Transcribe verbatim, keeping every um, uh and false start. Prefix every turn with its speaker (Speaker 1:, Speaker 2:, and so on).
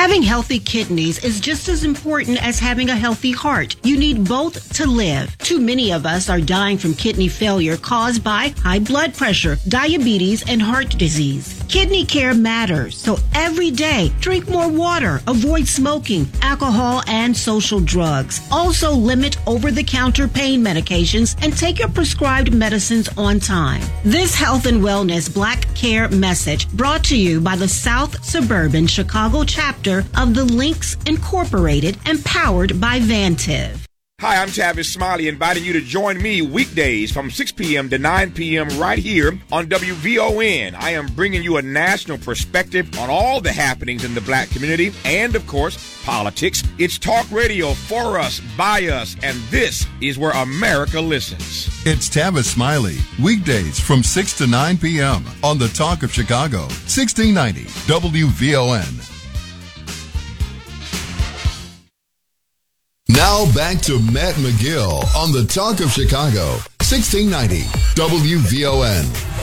Speaker 1: Having healthy kidneys is just as important as having a healthy heart. You need both to live. Too many of us are dying from kidney failure caused by high blood pressure, diabetes, and heart disease. Kidney care matters, so every day, drink more water, avoid smoking, alcohol, and social drugs. Also, limit over-the-counter pain medications and take your prescribed medicines on time. This Health and Wellness Black Care message brought to you by the South Suburban Chicago chapter of the Links Incorporated and powered by Vantiv.
Speaker 2: Hi, I'm Tavis Smiley, inviting you to join me weekdays from six p.m. to nine p.m. right here on W V O N. I am bringing you a national perspective on all the happenings in the black community and, of course, politics. It's talk radio for us, by us, and this is where America listens.
Speaker 3: It's Tavis Smiley, weekdays from six to nine p.m. on the Talk of Chicago, sixteen ninety W V O N. Now back to Matt McGill on the Talk of Chicago, sixteen ninety W V O N.